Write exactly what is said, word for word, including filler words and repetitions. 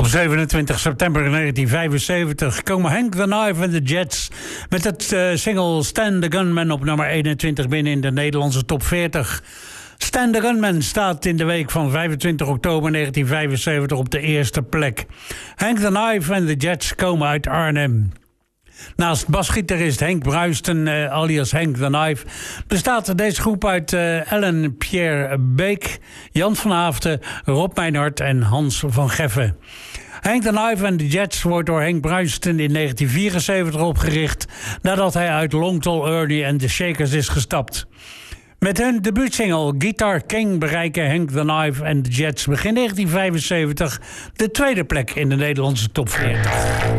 zevenentwintig september negentien vijfenzeventig komen Hank the Knife en de Jets met het uh, single Stan the Gunman op nummer eenentwintig binnen in de Nederlandse top veertig. Stan the Gunman staat in de week van vijfentwintig oktober negentien vijfenzeventig op de eerste plek. Hank the Knife en de Jets komen uit Arnhem. Naast basgitarist Henk Bruisten, uh, alias Hank the Knife, bestaat deze groep uit uh, Ellen Pierre Beek, Jan van Haafden, Rob Meinhardt en Hans van Geffen. Hank the Knife and the Jets wordt door Henk Bruisten in negentien vierenzeventig opgericht, nadat hij uit Long Tall Ernie en de Shakers is gestapt. Met hun debuutsingle Guitar King bereiken Hank the Knife en de Jets begin negentien vijfenzeventig de tweede plek in de Nederlandse top veertig.